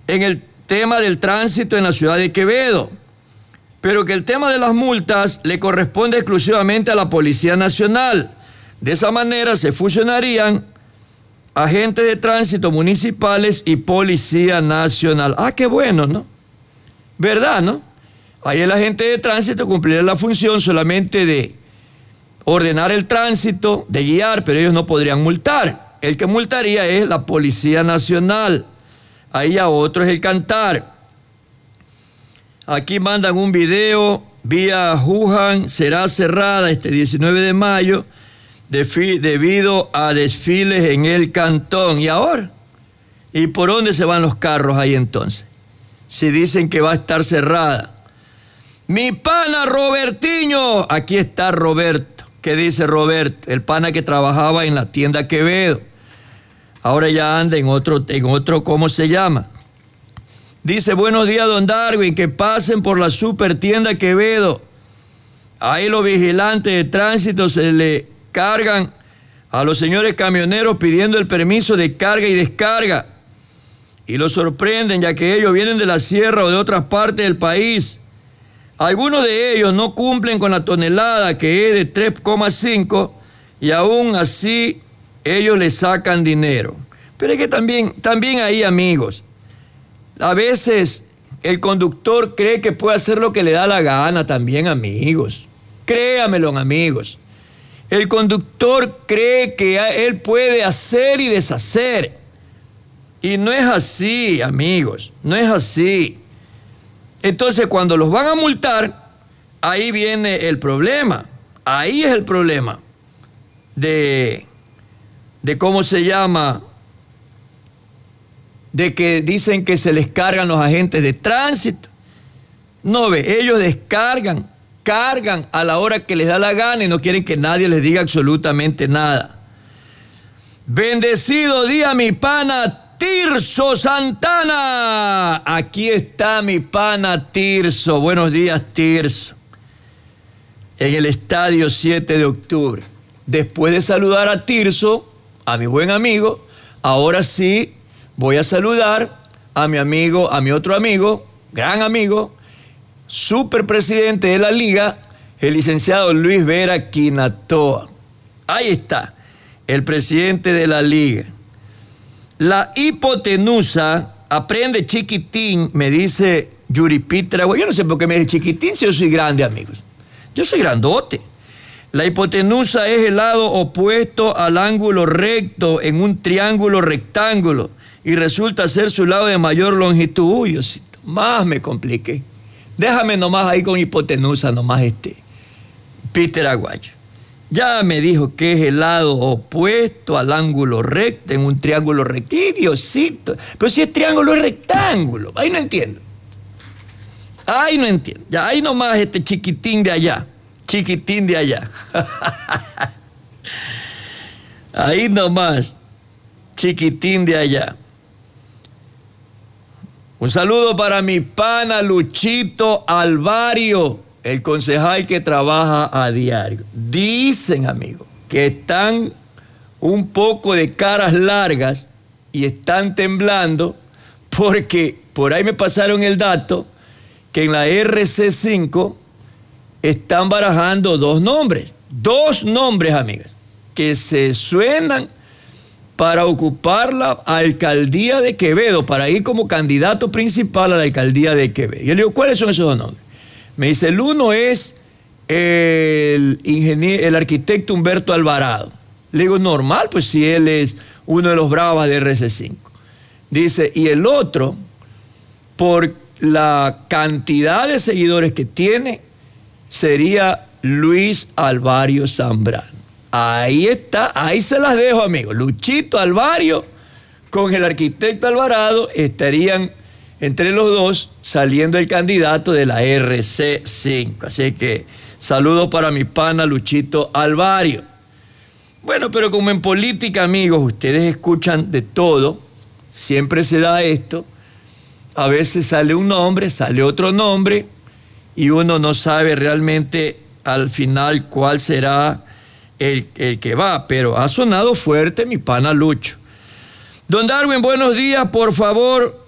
en el tema del tránsito en la ciudad de Quevedo, pero que el tema de las multas le corresponde exclusivamente a la Policía Nacional. De esa manera se fusionarían agentes de tránsito municipales y Policía Nacional. Ah, qué bueno, ¿no? ¿Verdad, no? Ahí el agente de tránsito cumpliría la función solamente de ordenar el tránsito, de guiar, pero ellos no podrían multar. El que multaría es la Policía Nacional. Ahí a otro es el cantar. Aquí mandan un video vía Wuhan, será cerrada este 19 de mayo debido a desfiles en el cantón. ¿Y ahora? ¿Y por dónde se van los carros ahí entonces? Si dicen que va a estar cerrada. Mi pana Robertiño, aquí está Roberto. ¿Qué dice Roberto? El pana que trabajaba en la tienda Quevedo. Ahora ya anda en otro, ¿cómo se llama? Dice, buenos días, don Darwin, que pasen por la super tienda Quevedo. Ahí los vigilantes de tránsito se le cargan a los señores camioneros pidiendo el permiso de carga y descarga. Y los sorprenden, ya que ellos vienen de la sierra o de otras partes del país. Algunos de ellos no cumplen con la tonelada, que es de 3,5, y aún así ellos le sacan dinero. Pero es que también ahí, amigos, a veces el conductor cree que puede hacer lo que le da la gana también, amigos. Créamelo, amigos. El conductor cree que él puede hacer y deshacer. Y no es así, amigos, no es así. Entonces, cuando los van a multar, ahí viene el problema. Ahí es el problema de cómo se llama, de que dicen que se les cargan los agentes de tránsito. No ve, ellos descargan, cargan a la hora que les da la gana y no quieren que nadie les diga absolutamente nada. Bendecido día, mi pana Tirso Santana. Aquí está mi pana Tirso. Buenos días, Tirso. En el estadio 7 de octubre. Después de saludar a Tirso, a mi buen amigo, ahora sí voy a saludar a mi amigo, a mi otro amigo, gran amigo, superpresidente de la liga, el licenciado Luis Vera Quinatoa. Ahí está, el presidente de la liga. La hipotenusa, aprende chiquitín, me dice Yuripitra. Yo no sé por qué me dice chiquitín si yo soy grande, amigos. Yo soy grandote. La hipotenusa es el lado opuesto al ángulo recto en un triángulo rectángulo y resulta ser su lado de mayor longitud. Uy, Diosito, más me compliqué. Déjame nomás ahí con hipotenusa, nomás Peter Aguayo. Ya me dijo que es el lado opuesto al ángulo recto en un triángulo recto. ¡Y Diosito! Pero si es triángulo es rectángulo. Ahí no entiendo. Ahí no entiendo. Ya ahí nomás chiquitín de allá. Chiquitín de allá. Ahí nomás. Chiquitín de allá. Un saludo para mi pana Luchito Alvario, el concejal que trabaja a diario. Dicen, amigos, que están un poco de caras largas y están temblando porque por ahí me pasaron el dato que en la RC5 están barajando dos nombres, amigas, que se suenan para ocupar la alcaldía de Quevedo, para ir como candidato principal a la alcaldía de Quevedo. Yo le digo, ¿cuáles son esos dos nombres? Me dice, el uno es el arquitecto Humberto Alvarado. Le digo, normal, pues si él es uno de los bravas de RC5. Dice, y el otro, por la cantidad de seguidores que tiene, sería Luis Alvario Zambrano. Ahí está, ahí se las dejo, amigos. Luchito Alvario con el arquitecto Alvarado estarían entre los dos saliendo el candidato de la RC5. Así que saludos para mi pana Luchito Alvario. Bueno, pero como en política, amigos, ustedes escuchan de todo, siempre se da esto. A veces sale un nombre, sale otro nombre y uno no sabe realmente al final cuál será el que va, pero ha sonado fuerte mi pana Lucho. Don Darwin, buenos días, por favor,